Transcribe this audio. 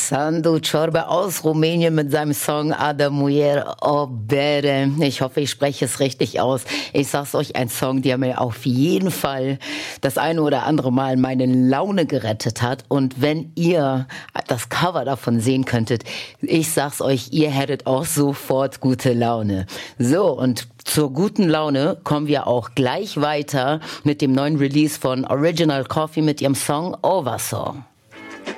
Sandu Ciorba aus Rumänien mit seinem Song Ada Mujer o Bere. Ich hoffe, ich spreche es richtig aus. Ich sag's euch, ein Song, der mir auf jeden Fall das eine oder andere Mal meine Laune gerettet hat. Und wenn ihr das Cover davon sehen könntet, ich sag's euch, ihr hättet auch sofort gute Laune. So, und zur guten Laune kommen wir auch gleich weiter mit dem neuen Release von Original Coffee mit ihrem Song Oversaw.